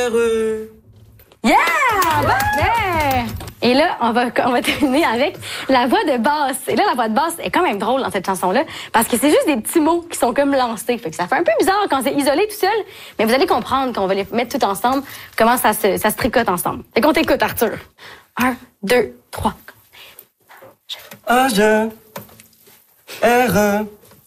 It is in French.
R. Yeah! Yeah! Et là, on va terminer avec la voix de basse. Et là, la voix de basse est quand même drôle dans cette chanson-là, parce que c'est juste des petits mots qui sont comme lancés. Fait que ça fait un peu bizarre quand c'est isolé tout seul, mais vous allez comprendre qu'on va les mettre tout ensemble, comment ça se tricote ensemble. Fait qu'on t'écoute, Arthur. 1, 2, 3. A, G, R.